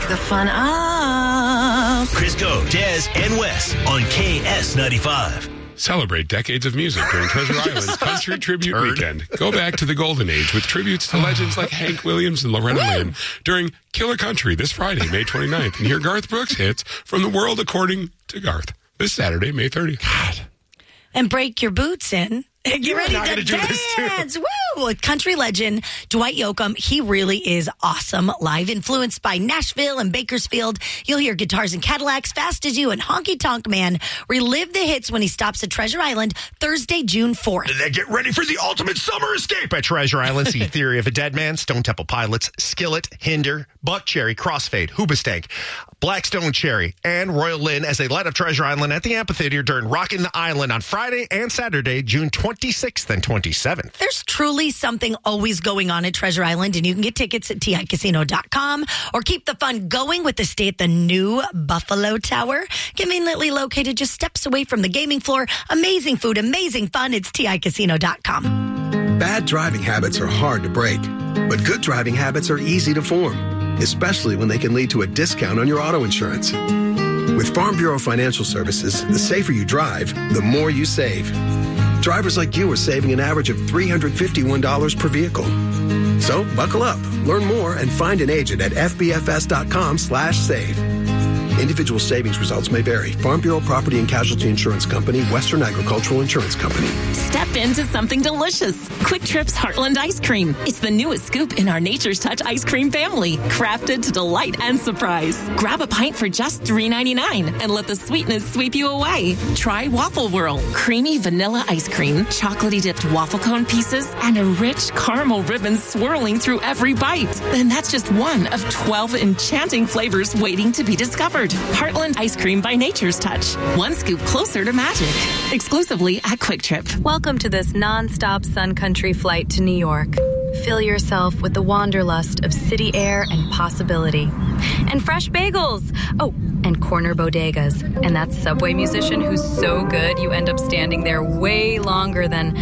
the fun up. Crisco, Des, and Wes on KS95. Celebrate decades of music during Treasure Island's Country Tribute Weekend. Go back to the golden age with tributes to legends like Hank Williams and Loretta Lynn during Killer Country this Friday, May 29th. And hear Garth Brooks hits from the world according to Garth this Saturday, May 30th. God. And break your boots in. Get ready to dance. Woo! With country legend Dwight Yoakam. He really is awesome. Live influenced by Nashville and Bakersfield. You'll hear guitars and Cadillacs, Fast as You, and Honky Tonk Man. Relive the hits when he stops at Treasure Island Thursday, June 4th. And then get ready for the ultimate summer escape at Treasure Island. See Theory of a Dead Man, Stone Temple Pilots, Skillet, Hinder, Buck Cherry, Crossfade, Hoobastank, Blackstone Cherry, and Royal Lynn as they light up Treasure Island at the amphitheater during Rockin' the Island on Friday and Saturday, June 26th and 27th. There's truly something always going on at Treasure Island, and you can get tickets at TICasino.com or keep the fun going with the stay at the new Buffalo Tower. Conveniently located just steps away from the gaming floor. Amazing food, amazing fun. It's TICasino.com. Bad driving habits are hard to break, but good driving habits are easy to form, especially when they can lead to a discount on your auto insurance. With Farm Bureau Financial Services, the safer you drive, the more you save. Drivers like you are saving an average of $351 per vehicle. So buckle up, learn more, and find an agent at fbfs.com/save. Individual savings results may vary. Farm Bureau Property and Casualty Insurance Company, Western Agricultural Insurance Company. Step into something delicious. Quick Trip's Heartland Ice Cream. It's the newest scoop in our Nature's Touch ice cream family, crafted to delight and surprise. Grab a pint for just $3.99 and let the sweetness sweep you away. Try Waffle Whirl. Creamy vanilla ice cream, chocolatey dipped waffle cone pieces, and a rich caramel ribbon swirling through every bite. And that's just one of 12 enchanting flavors waiting to be discovered. Heartland Ice Cream by Nature's Touch. One scoop closer to magic. Exclusively at Quick Trip. Welcome to this non-stop Sun Country flight to New York. Fill yourself with the wanderlust of city air and possibility. And fresh bagels. Oh, and corner bodegas. And that Subway musician who's so good you end up standing there way longer than...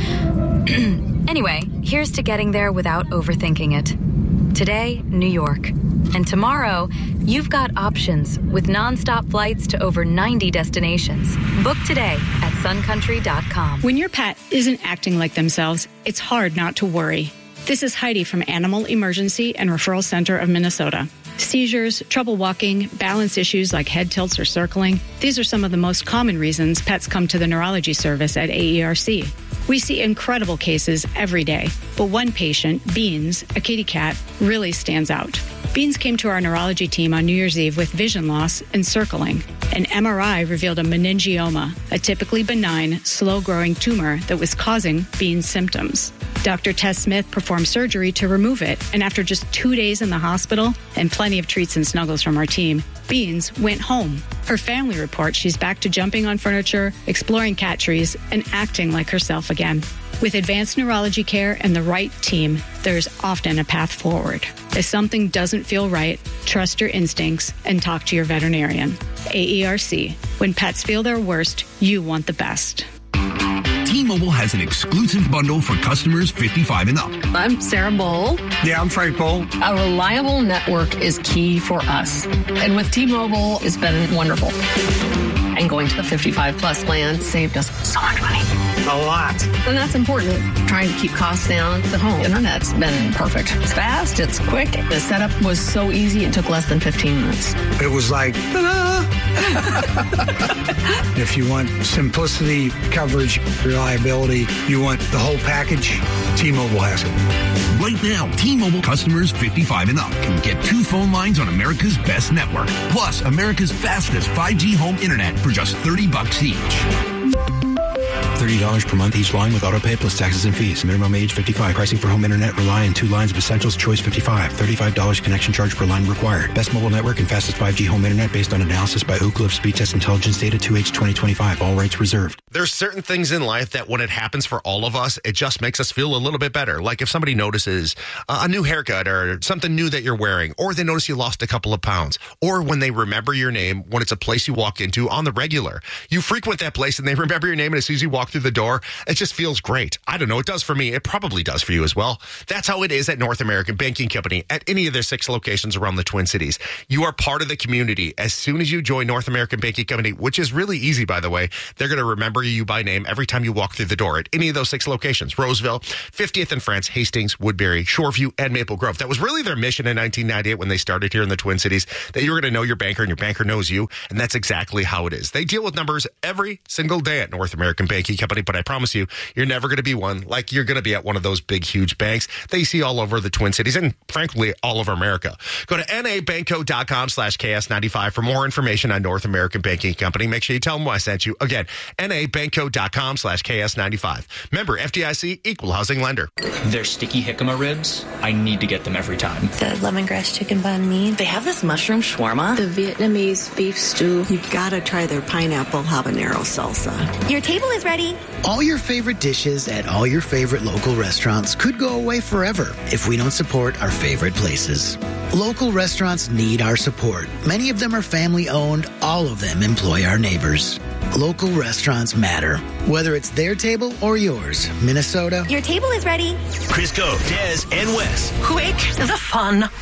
Anyway, here's to getting there without overthinking it. Today, New York. And tomorrow, you've got options with nonstop flights to over 90 destinations. Book today at suncountry.com. When your pet isn't acting like themselves, it's hard not to worry. This is Heidi from Animal Emergency and Referral Center of Minnesota. Seizures, trouble walking, balance issues like head tilts or circling. These are some of the most common reasons pets come to the neurology service at AERC. We see incredible cases every day, but one patient, Beans, a kitty cat, really stands out. Beans came to our neurology team on New Year's Eve with vision loss and circling. An MRI revealed a meningioma, a typically benign, slow-growing tumor that was causing Beans' symptoms. Dr. Tess Smith performed surgery to remove it, and after just 2 days in the hospital and plenty of treats and snuggles from our team, Beans went home. Her family reports she's back to jumping on furniture, exploring cat trees, and acting like herself again. With advanced neurology care and the right team, there's often a path forward. If something doesn't feel right, trust your instincts and talk to your veterinarian. AERC. When pets feel their worst, you want the best. T-Mobile has an exclusive bundle for customers 55 and up. I'm Sarah Bowl. Yeah, I'm Frank Bowl. A reliable network is key for us. And with T-Mobile, it's been wonderful. And going to the 55-plus plan saved us so much money. A lot. And that's important. Trying to keep costs down. The home internet's been perfect. It's fast. It's quick. The setup was so easy. It took less than 15 minutes. It was like, ta-da! If you want simplicity, coverage, reliability, you want the whole package, T-Mobile has it. Right now, T-Mobile customers 55 and up can get 2 phone lines on America's best network, plus America's fastest 5G home internet for just $30 each. $30 per month each line with auto pay plus taxes and fees. Minimum age 55. Pricing for home internet rely on 2 lines of Essentials Choice 55. $35 connection charge per line required. Best mobile network and fastest 5G home internet based on analysis by Oak Cliff Speed Test Intelligence data 2H 2025. All rights reserved. There's certain things in life that when it happens for all of us, it just makes us feel a little bit better. Like if somebody notices a new haircut or something new that you're wearing, or they notice you lost a couple of pounds, or when they remember your name when it's a place you walk into on the regular. You frequent that place and they remember your name, and as soon as you walk through through the door, it just feels great. I don't know. It does for me. It probably does for you as well. That's how it is at North American Banking Company at any of their 6 locations around the Twin Cities. You are part of the community. As soon as you join North American Banking Company, which is really easy, by the way, they're going to remember you by name every time you walk through the door at any of those 6 locations. Roseville, 50th and France, Hastings, Woodbury, Shoreview, and Maple Grove. That was really their mission in 1998 when they started here in the Twin Cities, that you were going to know your banker and your banker knows you. And that's exactly how it is. They deal with numbers every single day at North American Banking Company, but I promise you, you're never going to be one like you're going to be at one of those big, huge banks that you see all over the Twin Cities and, frankly, all over America. Go to nabanco.com/KS95 for more information on North American Banking Company. Make sure you tell them why I sent you. Again, nabanco.com/KS95. Member FDIC, equal housing lender. Their sticky jicama ribs, I need to get them every time. The lemongrass chicken banh mi. They have this mushroom shawarma. The Vietnamese beef stew. You've got to try their pineapple habanero salsa. Your table is ready. All your favorite dishes at all your favorite local restaurants could go away forever if we don't support our favorite places. Local restaurants need our support. Many of them are family-owned. All of them employ our neighbors. Local restaurants matter. Whether it's their table or yours, Minnesota. Your table is ready. Crisco, Des, and Wes. Wake the fun up.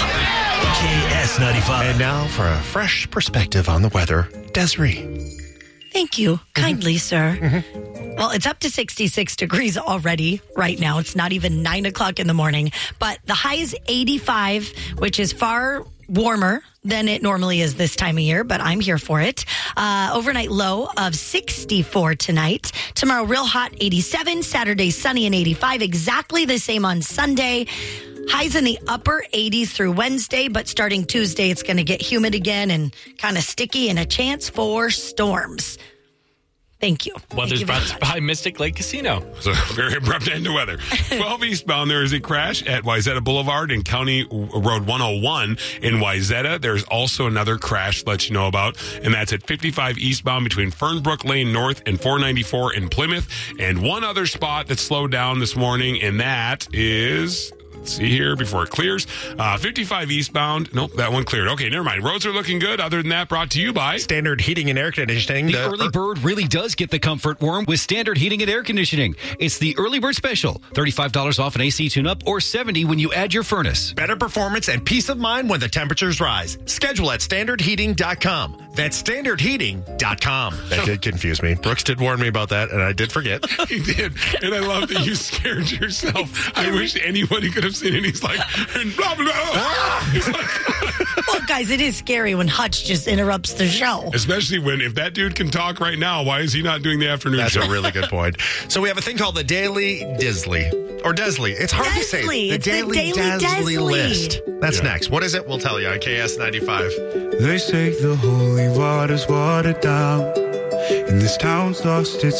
KS95. And now for a fresh perspective on the weather, Desiree. Thank you. Kindly, sir. Well, it's up to 66 degrees already right now. It's not even 9 o'clock in the morning, but the high is 85, which is far warmer than it normally is this time of year, but I'm here for it. Overnight low of 64 tonight. Tomorrow, real hot, 87. Saturday, sunny and 85. Exactly the same on Sunday. Highs in the upper 80s through Wednesday, but starting Tuesday, it's going to get humid again and kind of sticky and a chance for storms. Thank you. Weather's brought to you by Mystic Lake Casino. So very abrupt end to weather. 12 eastbound, there is a crash at Wayzata Boulevard and County Road 101 in Wayzata. There's also another crash to let you know about, and that's at 55 eastbound between Fernbrook Lane North and 494 in Plymouth. And one other spot that slowed down this morning, and that is... see here before it clears. 55 eastbound. Nope, that one cleared. Okay, never mind. Roads are looking good. Other than that, brought to you by Standard Heating and Air Conditioning. The early bird really does get the comfort warm with Standard Heating and Air Conditioning. It's the early bird special. $35 off an AC tune-up or $70 when you add your furnace. Better performance and peace of mind when the temperatures rise. Schedule at standardheating.com. That's standardheating.com. That did confuse me. Brooks did warn me about that, and I did forget. He did. And I love that you scared yourself. I wish anybody could have seen it. He's like, and blah, blah. He's like, well, guys, it is scary when Hutch just interrupts the show. Especially when, if that dude can talk right now, why is he not doing the afternoon show? That's a really good point. So we have a thing called the Daily Disley. Or Desley. It's hard to say. The Daily Desley list. That's next. What is it? We'll tell you on KS95. They say the holy water's watered down, and this town's lost its